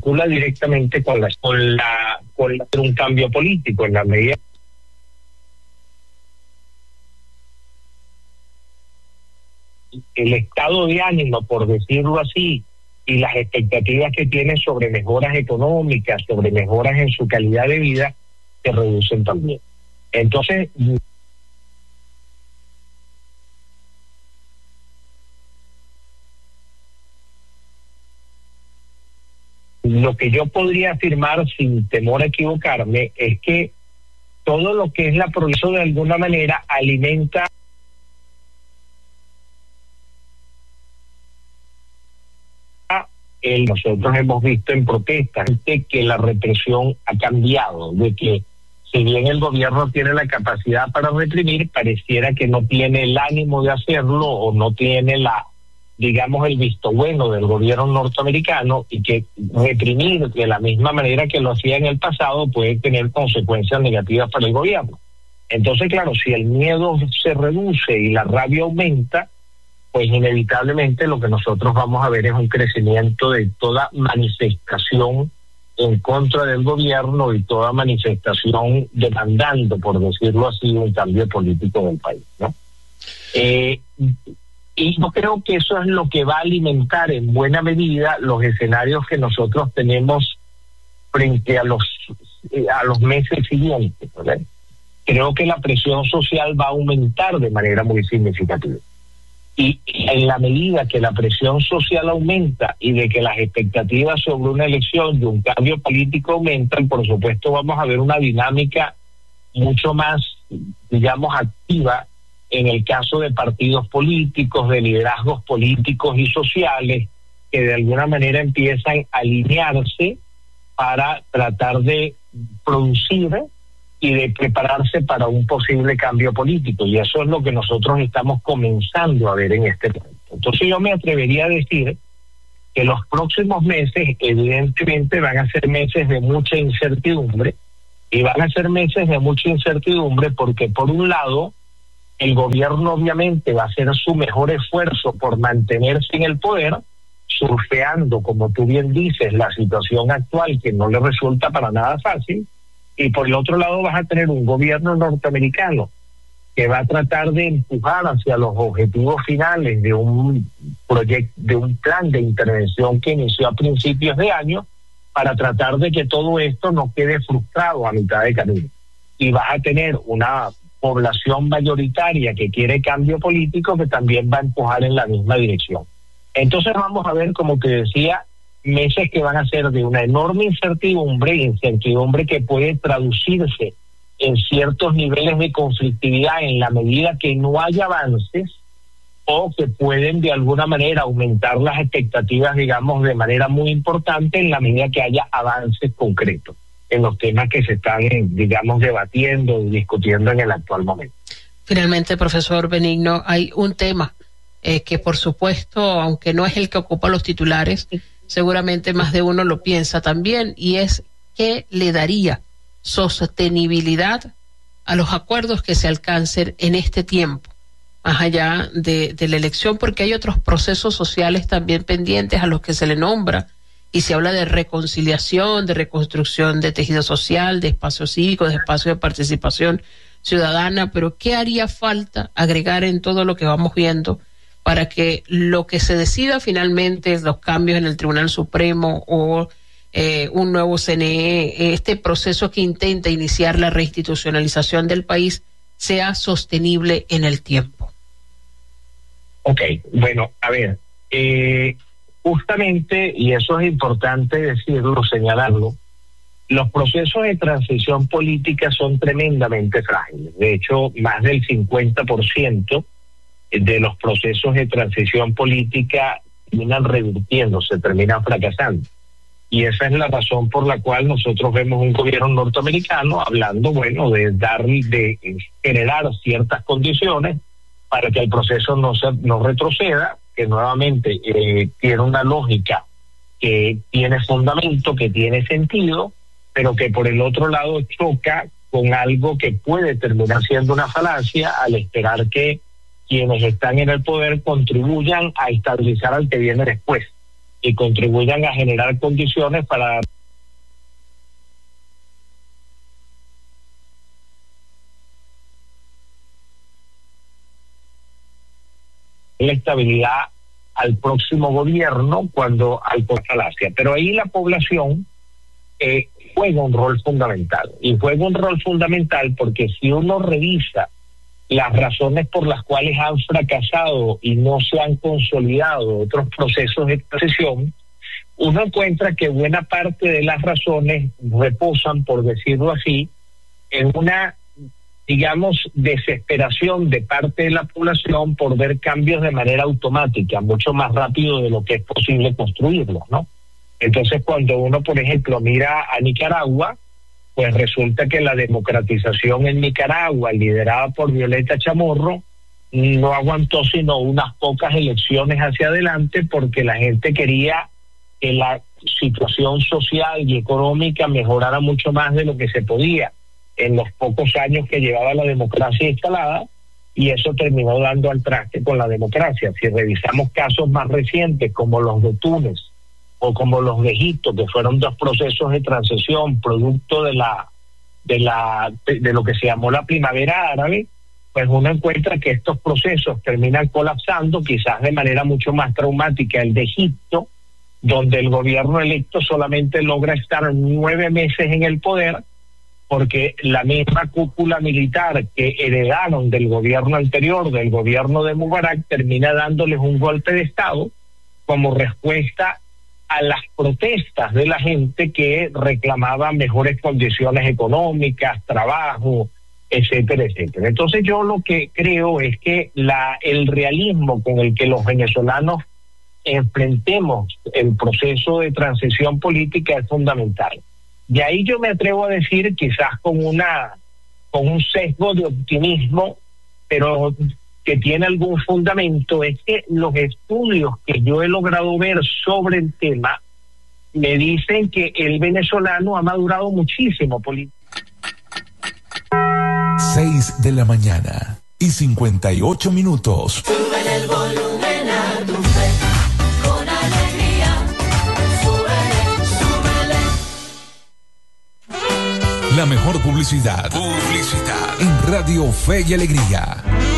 vincula directamente con un cambio político en la medida el estado de ánimo, por decirlo así, y las expectativas que tienen sobre mejoras económicas, sobre mejoras en su calidad de vida, se reducen también. Entonces, lo que yo podría afirmar sin temor a equivocarme es que todo lo que es la progresión de alguna manera alimenta nosotros hemos visto en protestas de que la represión ha cambiado, de que si bien el gobierno tiene la capacidad para reprimir, pareciera que no tiene el ánimo de hacerlo o no tiene digamos, el visto bueno del gobierno norteamericano, y que reprimir de la misma manera que lo hacía en el pasado puede tener consecuencias negativas para el gobierno. Entonces, claro, si el miedo se reduce y la rabia aumenta, pues inevitablemente lo que nosotros vamos a ver es un crecimiento de toda manifestación en contra del gobierno y toda manifestación demandando, por decirlo así, un cambio político del país, ¿no? Y yo creo que eso es lo que va a alimentar en buena medida los escenarios que nosotros tenemos frente a los meses siguientes, ¿verdad? Creo que la presión social va a aumentar de manera muy significativa. Y en la medida que la presión social aumenta y de que las expectativas sobre una elección y un cambio político aumentan, por supuesto vamos a ver una dinámica mucho más, digamos, activa en el caso de partidos políticos, de liderazgos políticos y sociales, que de alguna manera empiezan a alinearse para tratar de producir y de prepararse para un posible cambio político. Y eso es lo que nosotros estamos comenzando a ver en este momento. Entonces yo me atrevería a decir que los próximos meses evidentemente van a ser meses de mucha incertidumbre, y van a ser meses de mucha incertidumbre porque, por un lado, el gobierno obviamente va a hacer su mejor esfuerzo por mantenerse en el poder, surfeando, como tú bien dices, la situación actual que no le resulta para nada fácil. Y por el otro lado vas a tener un gobierno norteamericano que va a tratar de empujar hacia los objetivos finales de un proyecto, de un plan de intervención que inició a principios de año, para tratar de que todo esto no quede frustrado a mitad de camino. Y vas a tener una población mayoritaria que quiere cambio político que también va a empujar en la misma dirección. Entonces vamos a ver, como te decía, meses que van a ser de una enorme incertidumbre que puede traducirse en ciertos niveles de conflictividad en la medida que no haya avances, o que pueden de alguna manera aumentar las expectativas, digamos, de manera muy importante en la medida que haya avances concretos en los temas que se están, digamos, debatiendo y discutiendo en el actual momento. Finalmente, profesor Benigno, hay un tema que, por supuesto, aunque no es el que ocupa los titulares, seguramente más de uno lo piensa también, y es qué le daría sostenibilidad a los acuerdos que se alcancen en este tiempo, más allá de la elección, porque hay otros procesos sociales también pendientes a los que se le nombra, y se habla de reconciliación, de reconstrucción de tejido social, de espacio cívico, de espacio de participación ciudadana, pero ¿qué haría falta agregar en todo lo que vamos viendo para que lo que se decida finalmente, los cambios en el Tribunal Supremo o un nuevo CNE, este proceso que intenta iniciar la reinstitucionalización del país, sea sostenible en el tiempo? Ok, bueno, a ver, justamente, y eso es importante decirlo, señalarlo, los procesos de transición política son tremendamente frágiles. De hecho, más del 50% de los procesos de transición política terminan revirtiéndose, terminan fracasando. Y esa es la razón por la cual nosotros vemos un gobierno norteamericano hablando, bueno, de generar ciertas condiciones para que el proceso no retroceda, que nuevamente tiene una lógica que tiene fundamento, que tiene sentido, pero que por el otro lado choca con algo que puede terminar siendo una falacia al esperar que quienes están en el poder contribuyan a estabilizar al que viene después. y contribuyan a generar condiciones para la estabilidad al próximo gobierno cuando hay falacia. Pero ahí la población juega un rol fundamental, y juega un rol fundamental porque si uno revisa las razones por las cuales han fracasado y no se han consolidado otros procesos de transición, uno encuentra que buena parte de las razones reposan, por decirlo así, en una, digamos, desesperación de parte de la población por ver cambios de manera automática, mucho más rápido de lo que es posible construirlos, ¿no? Entonces, cuando uno, por ejemplo, mira a Nicaragua, pues resulta que la democratización en Nicaragua, liderada por Violeta Chamorro, no aguantó sino unas pocas elecciones hacia adelante porque la gente quería que la situación social y económica mejorara mucho más de lo que se podía en los pocos años que llevaba la democracia instalada, y eso terminó dando al traste con la democracia. Si revisamos casos más recientes como los de Túnez o como los de Egipto, que fueron dos procesos de transición producto de lo que se llamó la primavera árabe, pues uno encuentra que estos procesos terminan colapsando, quizás de manera mucho más traumática el de Egipto, donde el gobierno electo solamente logra estar 9 meses en el poder, porque la misma cúpula militar que heredaron del gobierno anterior, del gobierno de Mubarak, termina dándoles un golpe de Estado como respuesta a las protestas de la gente que reclamaba mejores condiciones económicas, trabajo, etcétera, etcétera. Entonces yo lo que creo es que el realismo con el que los venezolanos enfrentemos el proceso de transición política es fundamental. Y ahí yo me atrevo a decir, quizás con un sesgo de optimismo, pero que tiene algún fundamento, es que los estudios que yo he logrado ver sobre el tema me dicen que el venezolano ha madurado muchísimo políticamente. 6 de la mañana y 58 minutos. Sube el volumen a tu fe, con alegría. Súbele. La mejor publicidad en Radio Fe y Alegría.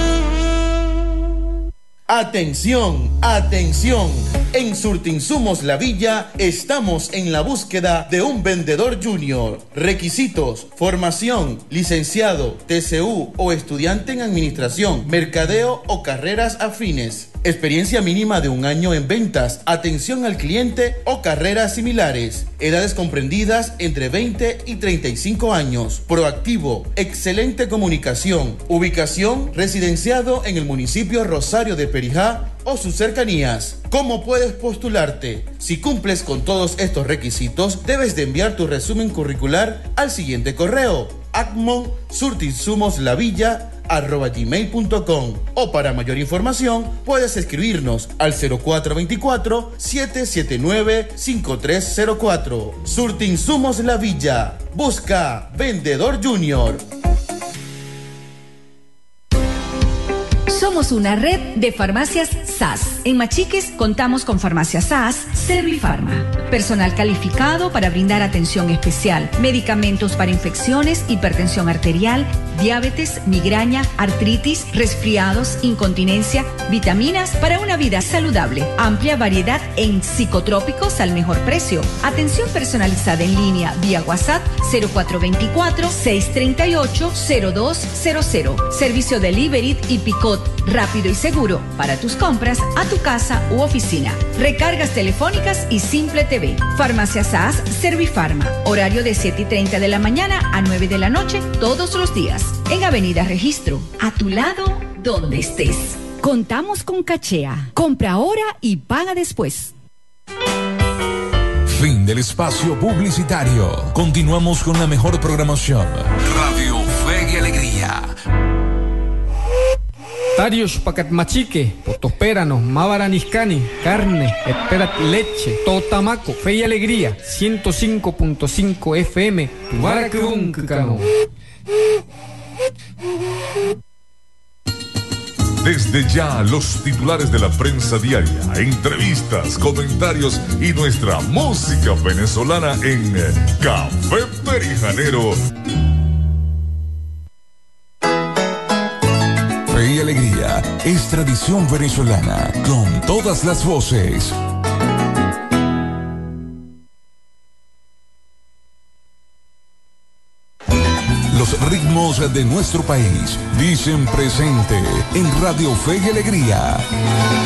Atención, atención. En Surtinsumos La Villa estamos en la búsqueda de un vendedor junior. Requisitos: formación, licenciado, TCU o estudiante en administración, mercadeo o carreras afines. Experiencia mínima de 1 año en ventas, atención al cliente o carreras similares. Edades comprendidas entre 20 y 35 años. Proactivo, excelente comunicación. Ubicación: residenciado en el municipio Rosario de Perijá o sus cercanías. ¿Cómo puedes postularte? Si cumples con todos estos requisitos, debes de enviar tu resumen curricular al siguiente correo: acmonsurtinsumoslavilla@gmail.com, o para mayor información puedes escribirnos al 0424-779-5304. Surtinsumos La Villa. Busca vendedor junior. Somos una red de farmacias SAS. En Machiques contamos con farmacias SAS, Servifarma. Personal calificado para brindar atención especial. Medicamentos para infecciones, hipertensión arterial, diabetes, migraña, artritis, resfriados, incontinencia, vitaminas para una vida saludable. Amplia variedad en psicotrópicos al mejor precio. Atención personalizada en línea vía WhatsApp 0424-638-0200. Servicio delivery y picot rápido y seguro para tus compras a tu casa u oficina. Recargas telefónicas y Simple TV. Farmacia SAS Servifarma. Horario de 7:30 de la mañana a 9 de la noche todos los días. En Avenida Registro. A tu lado, donde estés. Contamos con Cachea. Compra ahora y paga después. Fin del espacio publicitario. Continuamos con la mejor programación. Radio Fe y Alegría. Tarios pacat machique, potospérano, mavaraniscani, carne, esperat leche, totamaco, fe y alegría, 105.5 FM, Tubaracruncano. Desde ya, los titulares de la prensa diaria, entrevistas, comentarios y nuestra música venezolana en Café Perijanero. Fe y alegría es tradición venezolana con todas las voces. Los ritmos de nuestro país dicen presente en Radio Fe y Alegría.